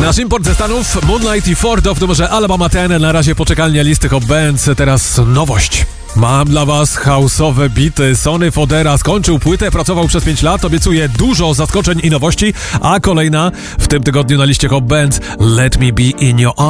Nasz import ze Stanów, Moonlight i Fordo w numerze Alabama 10. Na razie poczekalnia listy Hot Bands, teraz nowość. Mam dla was house'owe bity. Sonny Fodera skończył płytę, pracował przez 5 lat, obiecuje dużo zaskoczeń i nowości, a kolejna w tym tygodniu na liście Hot Bands Let Me Be In Your